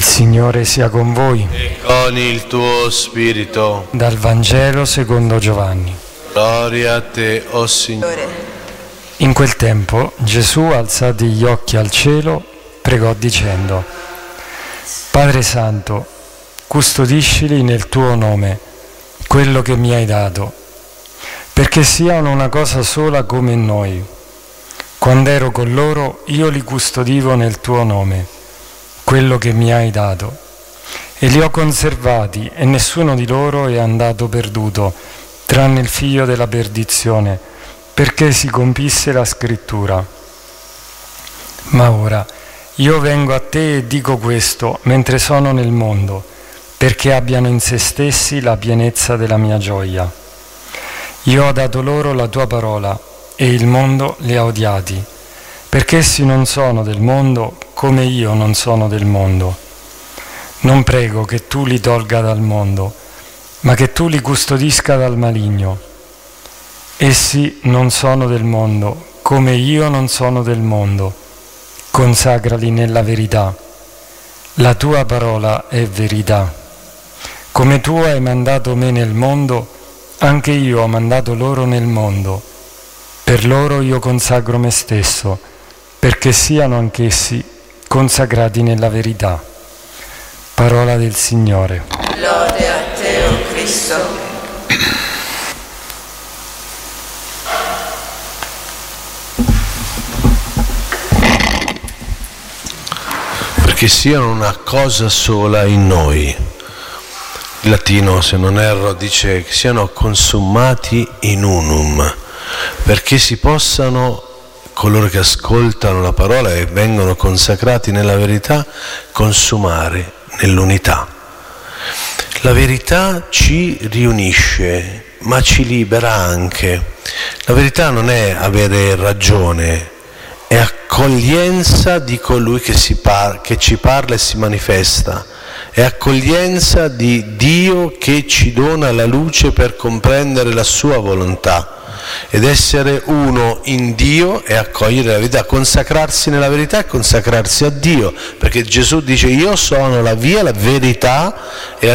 Signore sia con voi. E con il tuo spirito. Dal Vangelo secondo Giovanni. Gloria a te, o Signore. In quel tempo Gesù, alzati gli occhi al cielo, pregò dicendo: Padre Santo, custodiscili nel tuo nome, quello che mi hai dato, perché siano una cosa sola come noi. Quando ero con loro, io li custodivo nel tuo nome, quello che mi hai dato, e li ho conservati, e nessuno di loro è andato perduto, tranne il figlio della perdizione, perché si compisse la scrittura. Ma ora io vengo a te e dico questo mentre sono nel mondo, perché abbiano in se stessi la pienezza della mia gioia. Io ho dato loro la tua parola, e il mondo li ha odiati, perché essi non sono del mondo come io non sono del mondo. Non prego che tu li tolga dal mondo, ma che tu li custodisca dal maligno. Essi non sono del mondo come io non sono del mondo. Consacrali nella verità. La tua parola è verità. Come tu hai mandato me nel mondo, anche io ho mandato loro nel mondo. Per loro io consacro me stesso, perché siano anch'essi consacrati nella verità. Parola del Signore. Lode a te, o Cristo. Perché siano una cosa sola in noi. Il latino, se non erro, dice che siano consumati in unum, perché si possano, coloro che ascoltano la parola e vengono consacrati nella verità, consumare nell'unità. La verità ci riunisce, ma ci libera anche. La verità non è avere ragione, è accoglienza di colui che ci parla e si manifesta. È accoglienza di Dio che ci dona la luce per comprendere la sua volontà. Ed essere uno in Dio è accogliere la verità, consacrarsi nella verità e consacrarsi a Dio, perché Gesù dice: io sono la via, la verità e